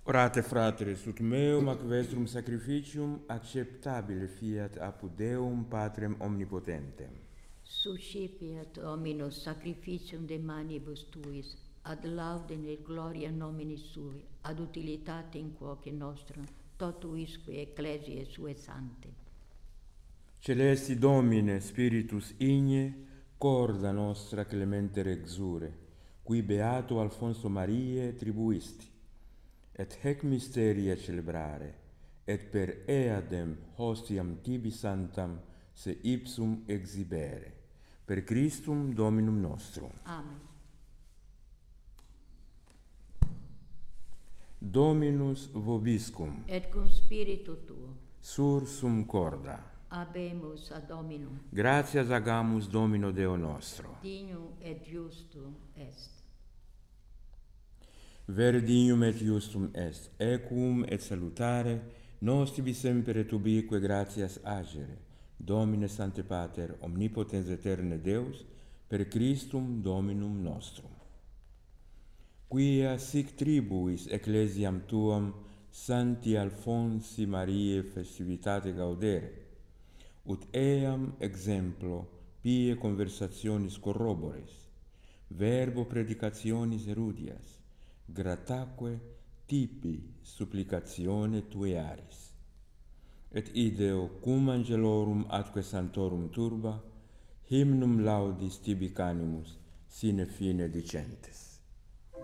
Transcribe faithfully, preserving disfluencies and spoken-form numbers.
Orate, fratres, ut meum ac vestrum sacrificium acceptabile fiat apud Deum Patrem omnipotentem. Suscipiat Dominus sacrificium de manibus tuis, ad laudem et gloria nomini sui, ad utilitatem quoque nostrum, totuisque ecclesiae sue sante. Celesti Domine, Spiritus igne, corda nostra clemente exure, qui beato Alfonso Mariae tribuisti, et hec mysteria celebrare, et per eadem hostiam tibi santam se ipsum exhibere. Per Christum Dominum nostrum. Amen. Dominus vobiscum, Et cum spiritu tuo, sursum corda. habemus ad Dominum, Gratias agamus Domino Deo nostro. dignum et justum est. Vere dignum et justum est, equum et salutare, nos tibi semper et ubique gratias agere, Domine Sancte Pater, omnipotens eterne Deus, per Christum Dominum nostrum. Quia sic tribuis ecclesiam tuam Sancti Alfonsi Mariae festivitate gaudere, ut eam exemplo pie conversationis corrobores, verbo predicationis erudias, grataque tipi supplicatione tuearis. Et ideo cum angelorum atque santorum turba, hymnum laudis tibi canimus sine fine dicentes.